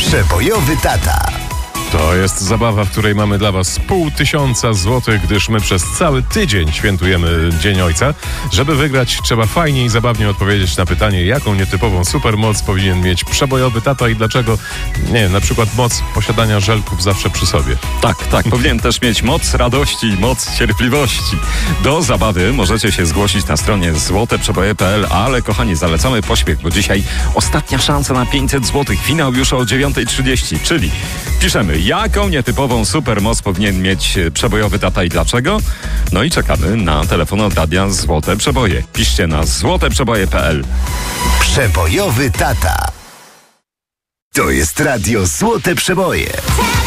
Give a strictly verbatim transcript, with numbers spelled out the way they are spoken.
Przebojowy tata. To jest zabawa, w której mamy dla Was pół tysiąca złotych, gdyż my przez cały tydzień świętujemy Dzień Ojca. Żeby wygrać, trzeba fajnie i zabawnie odpowiedzieć na pytanie, jaką nietypową supermoc powinien mieć przebojowy tata i dlaczego, nie wiem, na przykład moc posiadania żelków zawsze przy sobie. Tak, tak, powinien też mieć moc radości i moc cierpliwości. Do zabawy możecie się zgłosić na stronie złote przeboje kropka p l, ale kochani, zalecamy pośpiech, bo dzisiaj ostatnia szansa na pięćset złotych. Finał już o dziewiąta trzydzieści, czyli piszemy, jaką nietypową supermoc powinien mieć przebojowy tata i dlaczego? No i czekamy na telefon od radia Złote Przeboje. Piszcie na złote przeboje kropka p l. Przebojowy tata. To jest radio Złote Przeboje.